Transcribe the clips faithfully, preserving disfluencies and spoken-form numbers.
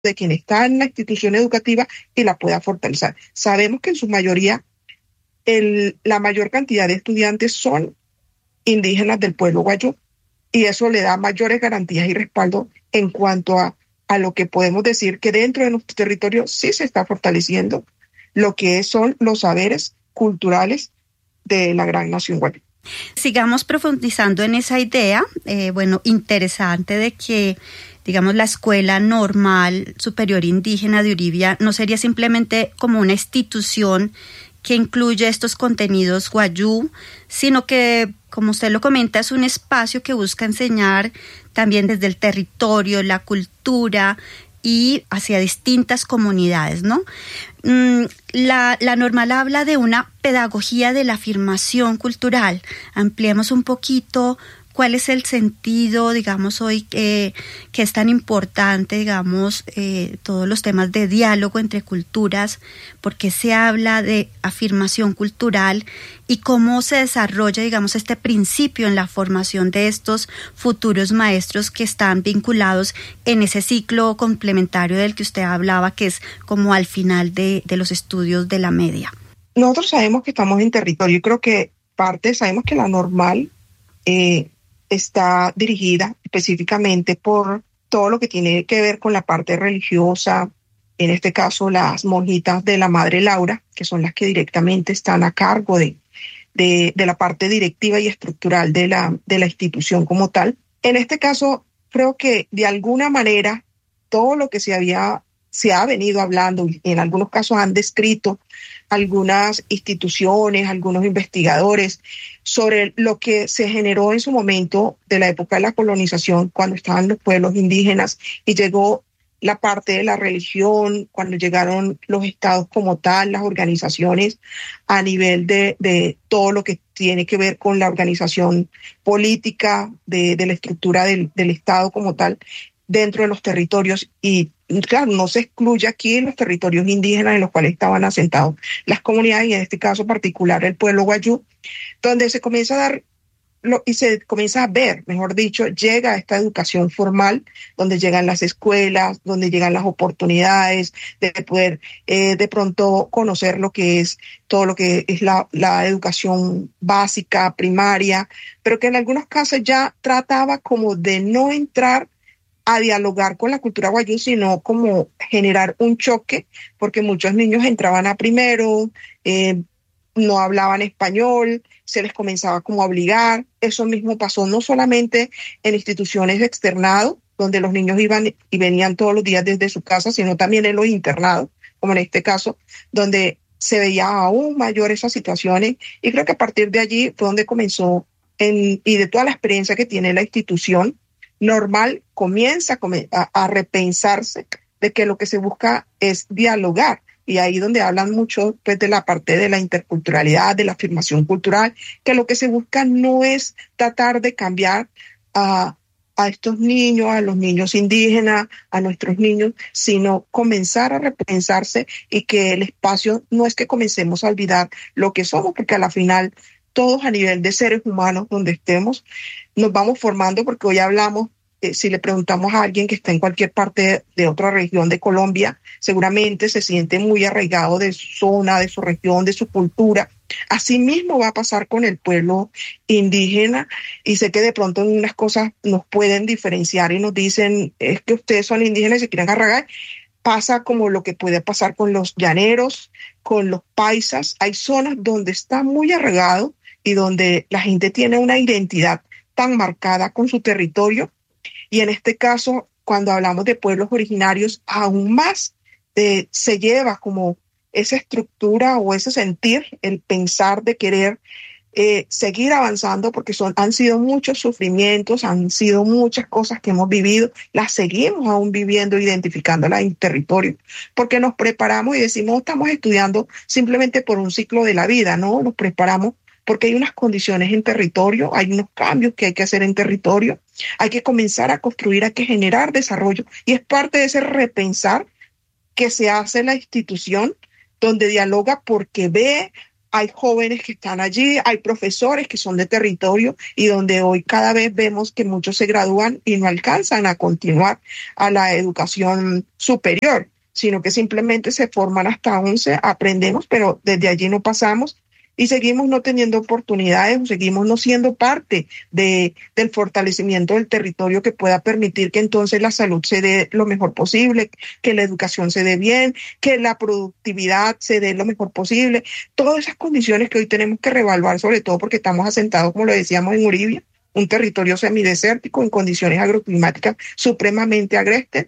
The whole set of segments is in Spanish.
de quien está en la institución educativa y la pueda fortalecer. Sabemos que en su mayoría el, la mayor cantidad de estudiantes son indígenas del pueblo guayú y eso le da mayores garantías y respaldo en cuanto a, a lo que podemos decir que dentro de nuestro territorio sí se está fortaleciendo lo que son los saberes culturales de la gran nación guayú. Sigamos profundizando en esa idea, eh, bueno, interesante de que, digamos, la Escuela Normal Superior Indígena de Uribia no sería simplemente como una institución que incluye estos contenidos guayú, sino que, como usted lo comenta, es un espacio que busca enseñar también desde el territorio, la cultura y hacia distintas comunidades, ¿no? Mm, la, la normal habla de una pedagogía de la afirmación cultural. Ampliemos un poquito cuál es el sentido, digamos, hoy eh, que es tan importante, digamos, eh, todos los temas de diálogo entre culturas, porque se habla de afirmación cultural y cómo se desarrolla, digamos, este principio en la formación de estos futuros maestros que están vinculados en ese ciclo complementario del que usted hablaba, que es como al final de, de los estudios de la media. Nosotros sabemos que estamos en territorio y creo que parte, sabemos que la normal eh, está dirigida específicamente por todo lo que tiene que ver con la parte religiosa, en este caso las monjitas de la Madre Laura, que son las que directamente están a cargo de, de, de la parte directiva y estructural de la, de la institución como tal. En este caso, creo que de alguna manera todo lo que se había se ha venido hablando, en algunos casos han descrito algunas instituciones, algunos investigadores, sobre lo que se generó en su momento de la época de la colonización, cuando estaban los pueblos indígenas y llegó la parte de la religión, cuando llegaron los estados como tal, las organizaciones a nivel de, de todo lo que tiene que ver con la organización política, de, de la estructura del, del estado como tal, dentro de los territorios. Y claro, no se excluye aquí en los territorios indígenas en los cuales estaban asentados las comunidades, y en este caso particular el pueblo guayú, donde se comienza a dar lo, y se comienza a ver, mejor dicho, llega esta educación formal, donde llegan las escuelas, donde llegan las oportunidades de poder eh, de pronto conocer lo que es todo lo que es la, la educación básica, primaria, pero que en algunos casos ya trataba como de no entrar a dialogar con la cultura guayú, sino como generar un choque, porque muchos niños entraban a primero, eh, no hablaban español, se les comenzaba como a obligar. Eso mismo pasó no solamente en instituciones de externado, donde los niños iban y venían todos los días desde su casa, sino también en los internados, como en este caso, donde se veía aún mayor esas situaciones. Y creo que a partir de allí fue donde comenzó, en, y de toda la experiencia que tiene la institución normal, comienza a, a repensarse de que lo que se busca es dialogar. Y ahí donde hablan mucho pues, de la parte de la interculturalidad, de la afirmación cultural, que lo que se busca no es tratar de cambiar a, a estos niños, a los niños indígenas, a nuestros niños, sino comenzar a repensarse y que el espacio no es que comencemos a olvidar lo que somos, porque a la final todos a nivel de seres humanos donde estemos nos vamos formando, porque hoy hablamos, eh, si le preguntamos a alguien que está en cualquier parte de, de otra región de Colombia, seguramente se siente muy arraigado de su zona, de su región, de su cultura. Así mismo va a pasar con el pueblo indígena, y sé que de pronto en unas cosas nos pueden diferenciar y nos dicen, es que ustedes son indígenas y se quieren arraigar. Pasa como lo que puede pasar con los llaneros, con los paisas. Hay zonas donde está muy arraigado y donde la gente tiene una identidad tan marcada con su territorio, y en este caso, cuando hablamos de pueblos originarios, aún más eh, se lleva como esa estructura o ese sentir, el pensar de querer eh, seguir avanzando, porque son, han sido muchos sufrimientos, han sido muchas cosas que hemos vivido, las seguimos aún viviendo, identificándolas en territorio, porque nos preparamos y decimos, estamos estudiando simplemente por un ciclo de la vida, ¿no? Nos preparamos porque hay unas condiciones en territorio, hay unos cambios que hay que hacer en territorio, hay que comenzar a construir, hay que generar desarrollo, y es parte de ese repensar que se hace la institución, donde dialoga porque ve hay jóvenes que están allí, hay profesores que son de territorio y donde hoy cada vez vemos que muchos se gradúan y no alcanzan a continuar a la educación superior, sino que simplemente se forman hasta once, aprendemos, pero desde allí no pasamos y seguimos no teniendo oportunidades, seguimos no siendo parte de, del fortalecimiento del territorio que pueda permitir que entonces la salud se dé lo mejor posible, que la educación se dé bien, que la productividad se dé lo mejor posible. Todas esas condiciones que hoy tenemos que reevaluar, sobre todo porque estamos asentados, como lo decíamos, en Uribia, un territorio semidesértico en condiciones agroclimáticas supremamente agrestes,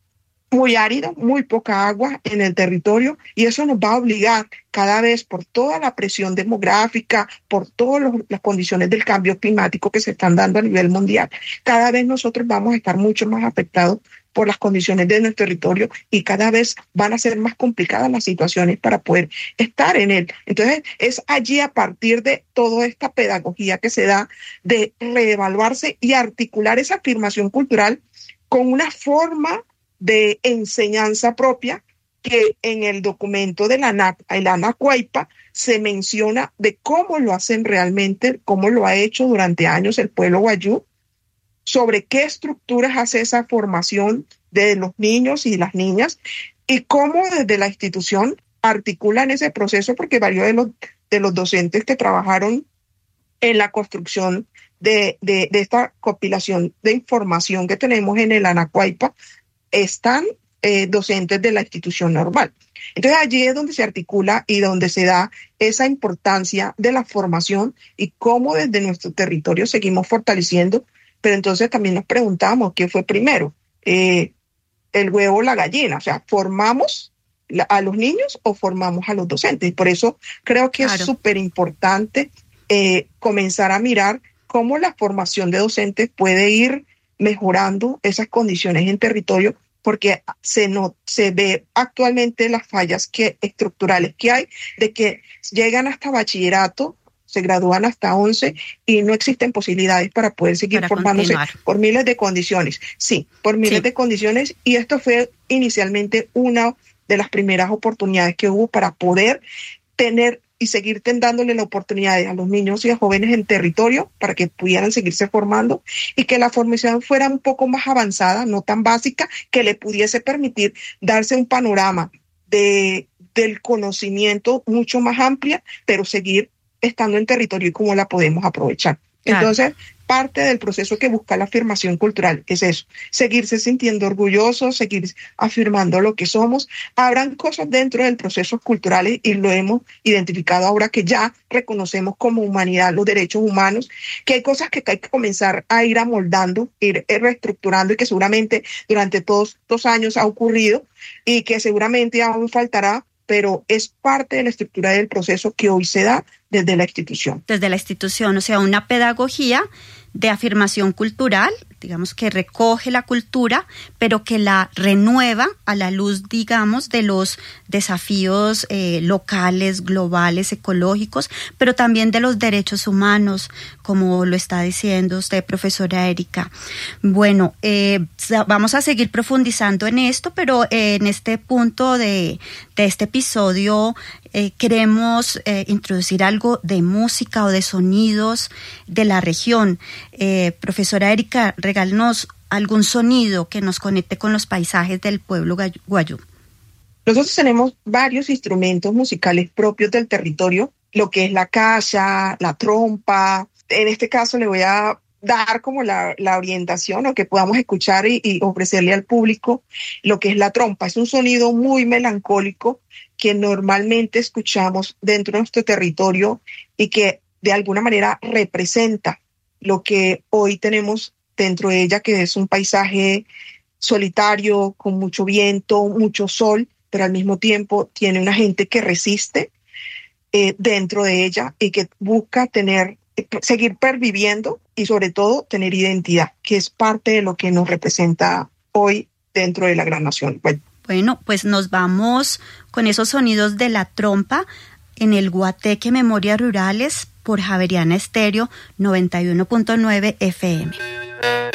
muy árido, muy poca agua en el territorio, y eso nos va a obligar cada vez por toda la presión demográfica, por todas los, las condiciones del cambio climático que se están dando a nivel mundial. Cada vez nosotros vamos a estar mucho más afectados por las condiciones de nuestro territorio y cada vez van a ser más complicadas las situaciones para poder estar en él. Entonces es allí, a partir de toda esta pedagogía que se da, de reevaluarse y articular esa afirmación cultural con una forma de enseñanza propia que en el documento de la ANAC, el ANACUAIPA, se menciona de cómo lo hacen realmente, cómo lo ha hecho durante años el pueblo wayú, sobre qué estructuras hace esa formación de los niños y las niñas y cómo desde la institución articulan ese proceso, porque varios de los, de los docentes que trabajaron en la construcción de, de, de esta compilación de información que tenemos en el ANACUAIPA están eh, docentes de la institución normal. Entonces allí es donde se articula y donde se da esa importancia de la formación y cómo desde nuestro territorio seguimos fortaleciendo, pero entonces también nos preguntamos qué fue primero, eh, el huevo o la gallina, o sea, ¿formamos la, a los niños o formamos a los docentes? Y por eso creo que claro, es súper importante eh, comenzar a mirar cómo la formación de docentes puede ir mejorando esas condiciones en territorio, porque se, no, se ve actualmente las fallas que, estructurales que hay, de que llegan hasta bachillerato, se gradúan hasta once y no existen posibilidades para poder seguir para formándose continuar. Por miles de condiciones. Sí, por miles sí. de condiciones, y esto fue inicialmente una de las primeras oportunidades que hubo para poder tener y seguir dándole la oportunidad a los niños y a jóvenes en territorio para que pudieran seguirse formando y que la formación fuera un poco más avanzada, no tan básica, que le pudiese permitir darse un panorama de, del conocimiento mucho más amplia, pero seguir estando en territorio y cómo la podemos aprovechar. Claro. Entonces, parte del proceso que busca la afirmación cultural es eso, seguirse sintiendo orgullosos, seguir afirmando lo que somos. Habrán cosas dentro del proceso cultural y lo hemos identificado ahora que ya reconocemos como humanidad los derechos humanos, que hay cosas que hay que comenzar a ir amoldando, ir reestructurando y que seguramente durante todos estos años ha ocurrido y que seguramente aún faltará, pero es parte de la estructura del proceso que hoy se da desde la institución. Desde la institución, o sea, una pedagogía de afirmación cultural, digamos que recoge la cultura, pero que la renueva a la luz, digamos, de los desafíos eh, locales, globales, ecológicos, pero también de los derechos humanos, como lo está diciendo usted, profesora Erika. Bueno, eh, vamos a seguir profundizando en esto, pero eh, en este punto de, de este episodio eh, queremos eh, introducir algo de música o de sonidos de la región. Eh, profesora Erika, regálenos algún sonido que nos conecte con los paisajes del pueblo wayú. Nosotros tenemos varios instrumentos musicales propios del territorio, lo que es la calla, la trompa. En este caso le voy a dar como la, la orientación o que podamos escuchar y, y ofrecerle al público lo que es la trompa. Es un sonido muy melancólico que normalmente escuchamos dentro de nuestro territorio y que de alguna manera representa lo que hoy tenemos dentro de ella, que es un paisaje solitario, con mucho viento, mucho sol, pero al mismo tiempo tiene una gente que resiste eh, dentro de ella y que busca tener, seguir perviviendo y sobre todo tener identidad, que es parte de lo que nos representa hoy dentro de la gran nación. Bueno, bueno pues nos vamos con esos sonidos de la trompa en el Guateque Memorias Rurales por Javeriana Estéreo noventa y uno punto nueve F M.